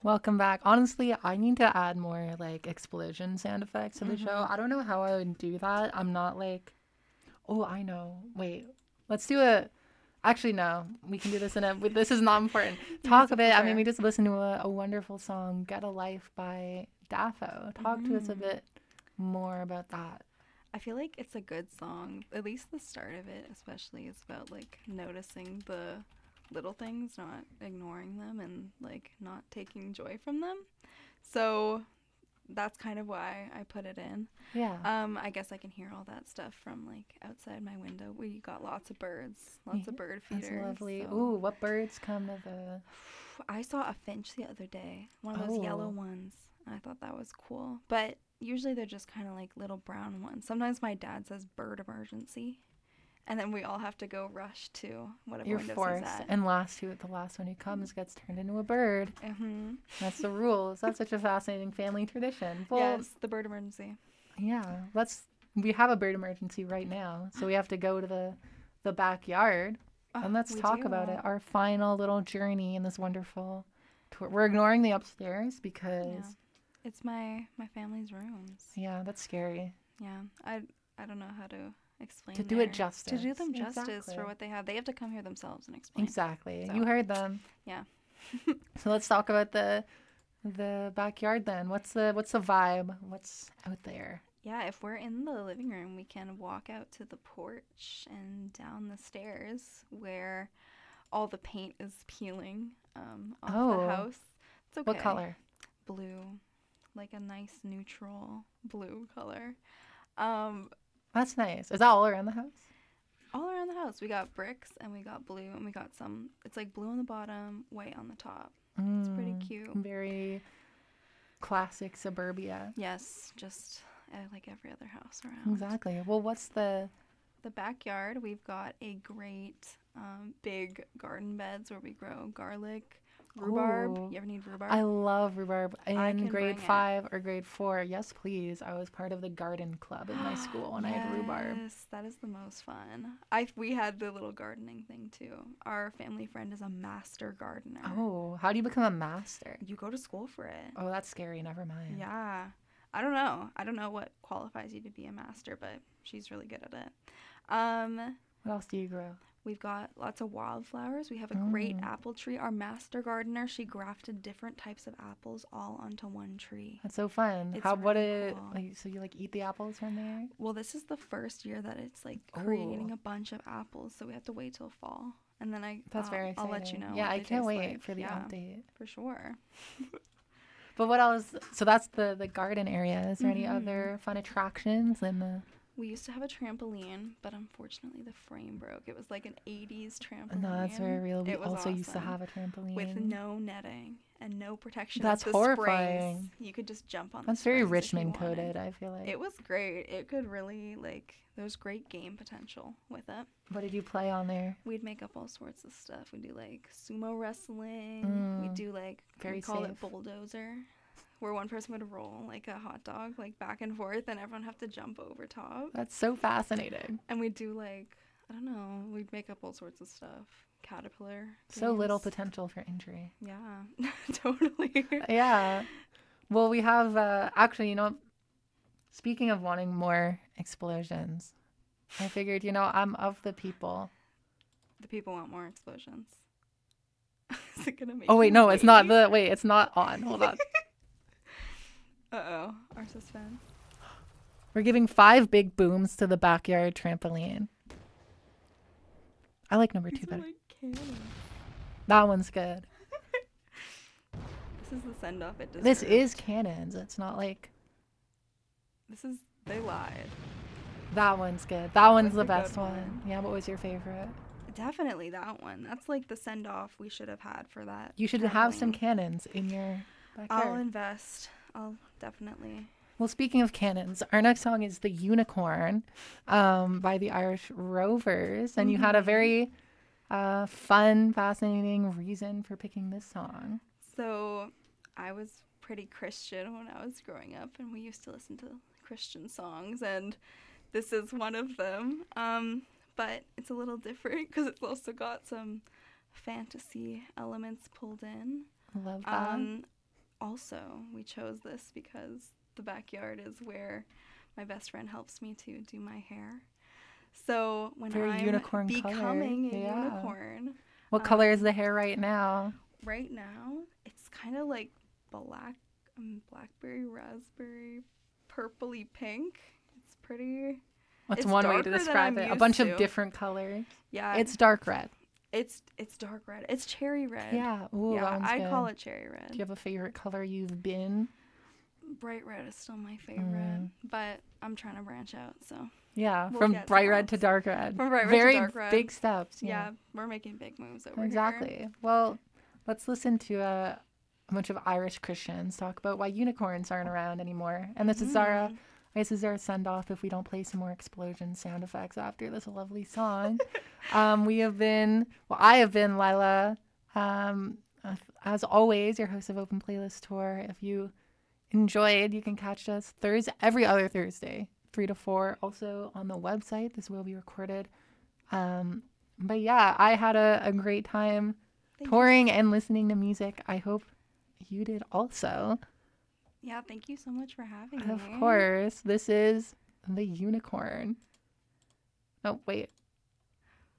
Welcome back. Honestly, I need to add more like explosion sound effects to the show. I don't know how I would do that. I'm not like, oh, I know. Wait, let's do a. Actually, no. We can do this in a. This is not important. You can Talk a just bit. I mean, prepare. we just listened to a wonderful song, "Get a Life" by Daffo. Talk to us a Hmm. bit more about that. I feel like it's a good song. At least the start of it, especially, is about like noticing the little things, not ignoring them, and like not taking joy from them. So that's kind of why I put it in. Yeah. I guess I can hear all that stuff from like outside my window. We got lots of birds, Yeah, lots of bird that's feeders. lovely. So Ooh, what birds come to the. I saw a finch the other day, one of those yellow Oh, ones. I thought that was cool. But usually they're just kind of like little brown ones. Sometimes my dad says bird emergency, and then we all have to go rush to whatever you're windows he's forced. at. And the last one who comes gets turned into a bird. Mm-hmm. That's the rules. That's such a fascinating family tradition. Well, Yes, the bird emergency. yeah, we have a bird emergency right now, so we have to go to the backyard Oh, and let's we talk about do. it. Our final little journey in this wonderful tour. We're ignoring the upstairs Yeah, because it's my family's rooms. yeah, that's scary. Yeah, I don't know how to To explain do it their to justice. do them justice for Exactly. what they have. They have to come here themselves and explain. Exactly. You So heard them. yeah. So let's talk about the backyard then. What's the vibe? What's out there? Yeah, if we're in the living room, we can walk out to the porch and down the stairs where all the paint is peeling off the Oh, house. It's what okay. color? Blue, like a nice neutral blue color. Um, That's nice. Is that all around the house? all around the house, we got bricks and we got blue and we got some. It's like blue on the bottom, white on the top. It's pretty cute. Very classic suburbia. Yes, just like every other house around. Exactly. Well, what's the. The backyard, we've got a great big garden beds where we grow garlic, rhubarb. Oh, You ever need I rhubarb? love rhubarb. I In can grade bring it. 5 or grade 4, yes, please. I was part of the garden club in my school and I had rhubarb. Yes, that is the most fun. I we had the little gardening thing too. Our family friend is a master gardener. Oh, how do you become a master? You go to school for it. Oh, that's scary. Never mind. Yeah. I don't know. I don't know what qualifies you to be a master, but she's really good at it. Um, What else do you grow? We've got lots of wildflowers. We have a great Mm, apple tree. Our master gardener, she grafted different types of apples all onto one tree. that's so fun. It's How, what really it, cool. like, so you like eat the apples from there? Well, this is the first year that it's like Oh, creating a bunch of apples, so we have to wait till fall. And then that's very I'll let you exciting. know Yeah, what I they can't taste wait like. for the Yeah, update. for sure. But what else? So that's the garden area. Is there any Mhm. other fun attractions in the? We used to have a trampoline, but unfortunately the frame broke. It was like an 80s No, that's very trampoline. real. We It was also used to awesome. have a With trampoline. no netting and no protection of That's the springs. horrifying. You could just jump on the That's very springs if you Richmond wanted. coded, I feel like. It was great. It could really like there's great game potential with it. What did you play on there? We'd make up all sorts of stuff. We'd do like sumo wrestling. We'd Mm, do like we very call it safe. bulldozer, where one person would roll like a hot dog like back and forth and everyone have to jump over top. That's so fascinating. And we'd do like I don't know, we'd make up all sorts of stuff. Caterpillar So little games. potential for injury. Yeah, totally. Yeah. Well, we have actually, speaking of wanting more explosions, I figured, I'm of the people. The people want more explosions. Is it gonna Oh make wait, you no, it's not wait? the wait, it's not on. Hold on. Uh-oh, our suspense. We're giving 5 big booms to the backyard trampoline. I like number 2 These are better. like cannons. That one's good. This is the send off it This is deserved. cannons. It's not like This is they lied. that one's good. That That one's was the a good best one. one. Yeah, what was your favorite? Definitely that one. That's like the send off we should have had for that You should have some trampoline. cannons in your I'll backyard. invest. I'll definitely. Well, speaking of cannons, our next song is The Unicorn by the Irish Rovers. And you had a Hmm. very fun, fascinating reason for picking this song. So I was pretty Christian when I was growing up, and we used to listen to Christian songs, and this is one of them. But it's a little different because it's also got some fantasy elements pulled in. Love that. Um, also, we chose this because the backyard is where my best friend helps me to do my hair. So when Very I'm unicorn color. becoming a Yeah. unicorn, What color is the hair right now? right now it's kind of like black, blackberry, raspberry, purpley pink. It's pretty. What's It's one way to darker than describe I'm it? A used bunch to. of different colors. Yeah, It's dark red. it's dark red. It's cherry red. Yeah. Ooh, that Yeah, one's I good. call it cherry red. Do you have a favorite color you've been? Bright red is still my favorite, but I'm trying to branch out. So Yeah, We'll from get bright some red to else. dark red. From bright red to Very dark red. big steps. yeah, we're making big moves over Exactly. here. Well, let's listen to a bunch of Irish Christians talk about why unicorns aren't around anymore. And this is Zara. I guess this is our send off if we don't play some more explosion sound effects after this lovely song. I have been Lila. As always, your host of Open Playlist Tour. If you enjoyed, you can catch us every other Thursday, 3 to 4. Also on the website, this will be recorded. But yeah, I had a great time touring and listening to music. I hope you did also. Yeah, thank you so much for having Of me. course, this is The Unicorn. Oh, wait.